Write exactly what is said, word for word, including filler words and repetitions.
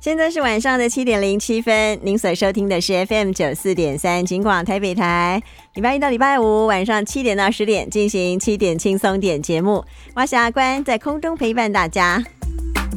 现在是晚上的七点零七分，您所收听的是 F M 九四点三警广台北台，礼拜一到礼拜五晚上七点到十点进行七点轻松点节目，我是阿关，在空中陪伴大家。